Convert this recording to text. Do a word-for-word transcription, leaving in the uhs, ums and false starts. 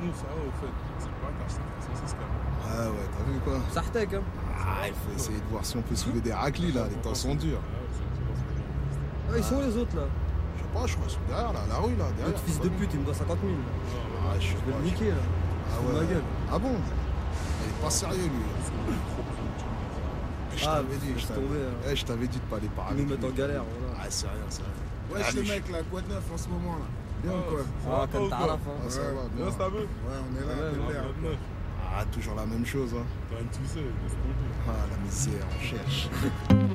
Sinon, ça va, au fait. C'est pas car c'est c'est calme. Ah ouais, t'as vu quoi? Sartek, hein. Ah, il faut essayer de voir si on peut soulever des raclis là, les temps sont durs. Ah, ils sont où les autres là? Je sais pas, je crois qu'ils sont derrière là, la rue là, derrière. L'autre fils de pute, il me doit cinquante mille. Ah, je sais Je vais pas. le niquer là. Ah Fous de ouais. ma gueule. Ah bon? Il est pas sérieux lui. Je Ah, t'avais dit, laisse je t'avais tomber, hein. eh, je t'avais dit de pas aller par Ils nous avec mettent lui. en galère, voilà. Ah, c'est rien, c'est rien. Ouais, Allez, ce je- mec là, quoi de neuf en ce moment là? Bien ou quoi? Ah, comme t'as la Ah, fin. ça va, bien. Là, ça veut. Ouais, on est là, Ouais, pépère. Ah, toujours la même chose, hein. T'as un tu sais, laisse tomber. Ah, la misère, on cherche.